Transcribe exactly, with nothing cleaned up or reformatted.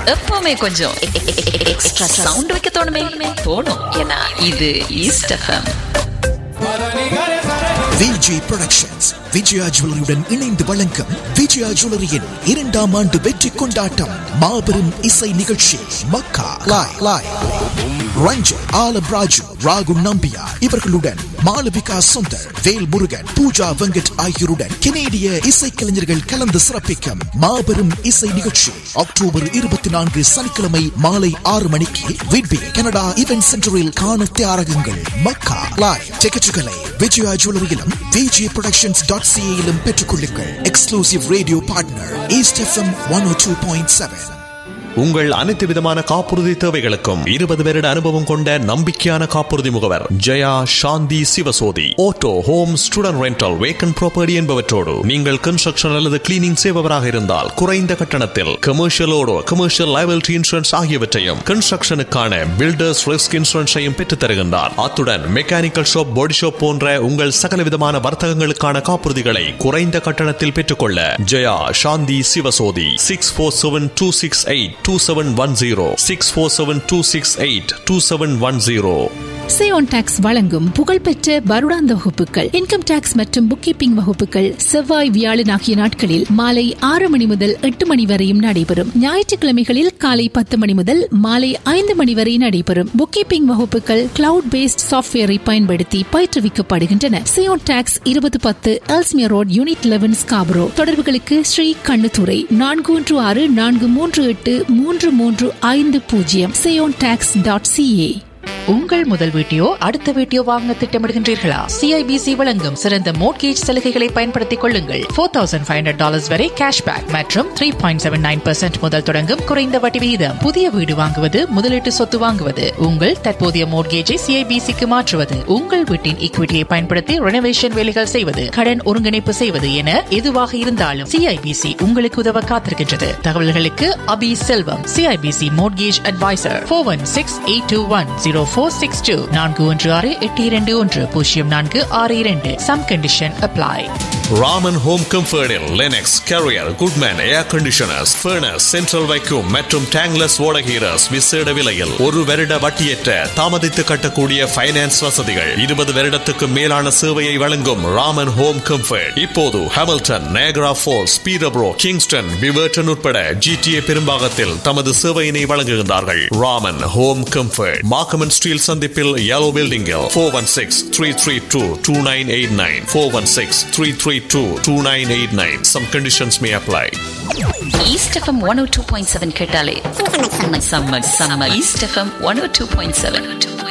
எப்பவுமே கொஞ்சம் extra sound வைக்க தோணுமே தோணும். ஏன்னா இது east FM. Viji productions Vijaya ஜுவல்லரியுடன் இணைந்து வழங்கும் விஜயா ஜுவல்லரியின் இரண்டாம் ஆண்டு வெற்றி கொண்டாட்டம் மாபெரும் இசை நிகழ்ச்சி மக்கா லாய் லாய் ரஞ்சன் ஆலம் ராஜு ராகு நம்பியா இவர்களுடன் மாளவிகா சுந்தர் வேல் முருகன் பூஜா வெங்கட் ஆகியோருடன் கெனேடிய இசைக்கலைஞர்கள் கலந்து சிறப்பிக்கும் மாபெரும் இசை நிகழ்ச்சி அக்டோபர் இருபத்தி நான்கு சனிக்கிழமை மாலை ஆறு மணிக்கு விட்பி கனடா இவென்ட் சென்டரில் காண தயாராகுங்கள். மக்கா லாய் டிக்கெட்டுகளை விஜயா ஜுவல்லரியிலும் விஜி புரொடக்ஷன்ஸ் டாட் சிஏயிலும் பெற்றுக் கொள்ளுங்கள். Exclusive radio partner east FM one ஓ டூ பாயிண்ட் செவன். உங்கள் அனைத்து விதமான காப்புறுதி தேவைகளுக்கும் இருபது வருட அனுபவம் கொண்ட நம்பிக்கையான காப்புறுதி முகவர் ஜெயா சாந்தி Sivasothy. Auto, home, student rental, vacant property என்பவற்றோடு நீங்கள் கன்ஸ்ட்ரக்ஷன் அல்லது கிளீனிங் செய்பவராக இருந்தால் குறைந்த கட்டணத்தில் கமர்ஷியலோடு கமர்ஷியல் லைபிலிட்டி இன்சூரன்ஸ் ஆகியவற்றையும் கன்ஸ்ட்ரக்ஷனுக்கான பில்டர்ஸ் ரிஸ்க் இன்சூரன்ஸையும் பெற்றுத் தருகின்றார். அத்துடன் மெக்கானிக்கல் ஷாப், பாடி ஷாப் போன்ற உங்கள் சகல விதமான வர்த்தகங்களுக்கான காப்புறுதிகளை குறைந்த கட்டணத்தில் பெற்றுக்கொள்ள ஜெயா சாந்தி Sivasothy. Six four seven two six eight two seven one zero six four seven two six eight two seven one zero. Zion tax வழங்கும் புகழ்பெற்ற வருடாந்த வகுப்புகள், இன்கம் டாக்ஸ் மற்றும் புக் கீப்பிங் வகுப்புகள் செவ்வாய் வியாழன் ஆகிய நாட்களில் மாலை ஆறு மணி முதல் எட்டு மணி வரையும் நடைபெறும். ஞாயிற்றுக்கிழமைகளில் காலை பத்து மணி முதல் மாலை ஐந்து மணி வரை நடைபெறும். புக் கீப்பிங் வகுப்புகள் கிளவுட் பேஸ்ட் சாப்ட்வேரை பயன்படுத்தி பயிற்றுவிக்கப்படுகின்றன. சியோன் டாக்ஸ் இருபது பத்து Ellesmere road, unit eleven, Scarborough. தொடர்புகளுக்கு ஸ்ரீ கண்ணுத்துறை நான்கு ஒன்று ஆறு நான்கு மூன்று எட்டு மூன்று மூன்று ஐந்து பூஜ்ஜியம். Zion tax dot CA. உங்கள் முதல் வீட்டையோ அடுத்த வீட்டையோ வாங்க திட்டமிடுகின்றீர்களா? சிஐபிசி வழங்கும் சிறந்த மோட்கேஜ் சலுகைகளை பயன்படுத்திக் கொள்ளுங்கள். Four thousand five hundred dollars வரை கேஷ்பேக் மற்றும் three point seven nine percent முதல் தொடங்கும் குறைந்த வட்டி விகிதம். புதிய வீடு வாங்குவது, முதலீட்டு சொத்து வாங்குவது, உங்கள் தற்போதைய மோட்கேஜை சிஐபிசிக்கு மாற்றுவது, உங்கள் வீட்டின் ஈக்விட்டியை பயன்படுத்தி ரெனோவேஷன் வேலைகள் செய்வது, கடன் ஒருங்கிணைப்பு செய்வது என எதுவாக இருந்தாலும் சிஐபிசி உங்களுக்கு உதவ காத்திருக்கின்றது. தகவல்களுக்கு அபி செல்வம், CIBC mortgage advisor, four one six eight two one zero four six two நான்கு ஒன்று ஆறு எட்டு இரண்டு ஒன்று பூஜ்ஜியம் நான்கு ஆறு இரண்டு. Some condition apply. Raman home கம்ஃபர்டில் Linux, carrier, Goodman ஏர் கண்டிஷனர்ஸ், ஃபர்னஸ், சென்ட்ரல் வைக்யூம் மற்றும் டேங்லஸ் ஓடகீரஸ் விசேட விலையில் ஒரு வருட வட்டியற்ற தாமதித்து கட்டக்கூடிய பைனான்ஸ் வசதிகள். இருபது வருடத்துக்கு மேலான சேவையை வழங்கும் ராமன் ஹோம் கம்ஃபர்ட் இப்போது ஹாமில்டன், நைகரா ஃபால்ஸ், பீரப்ரோ, கிங்ஸ்டன், விவர்டன் உட்பட ஜிடிஏ பெரும்பாகத்தில் தமது சேவையினை வழங்குகின்றார்கள். ராமன் ஹோம் கம்ஃபர்ட் மார்க்கமன் ஸ்டீல் சந்திப்பில் yellow பில்டிங்கில் four one six three three two two nine eight nine four one six three three two two nine eight nine. Some conditions may apply. East F M one oh two point seven கேட்டாலே summer summer East F M one oh two point seven.